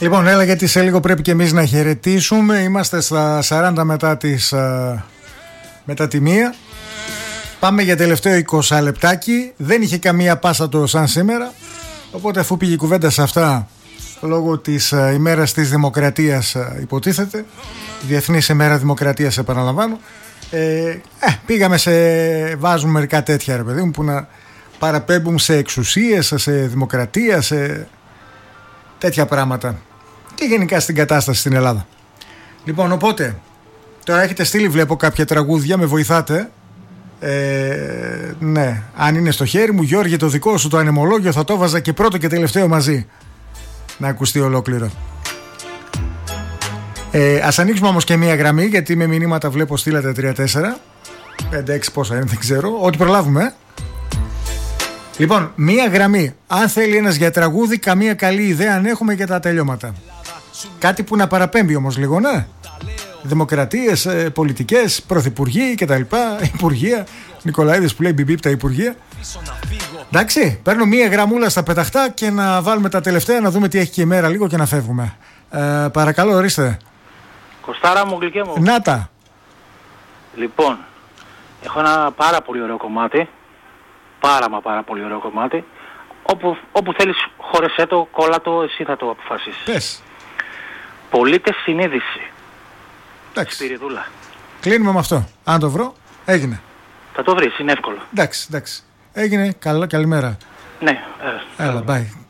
Λοιπόν, έλα, γιατί σε λίγο πρέπει και εμείς να χαιρετήσουμε. Είμαστε στα 40 μετά τη 1. Πάμε για τελευταίο 20 λεπτάκι. Δεν είχε καμία πάσα το σαν σήμερα. Οπότε, αφού πήγε η κουβέντα σε αυτά, λόγω της ημέρας της Δημοκρατίας, υποτίθεται, Διεθνής ημέρα Δημοκρατίας, επαναλαμβάνω, πήγαμε βάζουμε μερικά τέτοια, ρε παιδί μου, που να παραπέμπουν σε εξουσίες, σε δημοκρατία, σε τέτοια πράγματα και γενικά στην κατάσταση στην Ελλάδα. Λοιπόν, οπότε τώρα έχετε στείλει, βλέπω, κάποια τραγούδια, με βοηθάτε. Ναι, αν είναι στο χέρι μου, Γιώργη, το δικό σου το ανεμολόγιο θα το βάζα και πρώτο και τελευταίο μαζί, να ακουστεί ολόκληρο. Ας ανοίξουμε όμως και μία γραμμή, γιατί με μηνύματα βλέπω στείλατε 3-4 5-6 πόσα είναι, δεν ξέρω, ό,τι προλάβουμε. Λοιπόν, μία γραμμή, αν θέλει ένας για τραγούδι, καμία καλή ιδέα αν έχουμε για τα τελειώματα. Κάτι που να παραπέμπει όμως λίγο, ναι. Δημοκρατίες, πολιτικές, πρωθυπουργοί κτλ. Υπουργεία. Νικολαίδης που λέει μπιμπίπ τα υπουργεία. Εντάξει, παίρνω μία γραμμούλα στα πεταχτά και να βάλουμε τα τελευταία, να δούμε τι έχει και η μέρα λίγο και να φεύγουμε. Παρακαλώ, ορίστε. Κωστάρα μου, γλυκέ μου. Να τα. Λοιπόν, έχω ένα πάρα πολύ ωραίο κομμάτι. Πάρα πολύ ωραίο κομμάτι. Όπου θέλεις χώρεσέ το, κόλλα το, εσύ θα το αποφασίσεις. Πες. Πολίτες συνείδηση. Εντάξει. Σπυριδούλα. Κλείνουμε με αυτό. Αν το βρω, έγινε. Θα το βρεις, είναι εύκολο. Εντάξει. Έγινε. Καλημέρα. Ναι. Έλα, bye.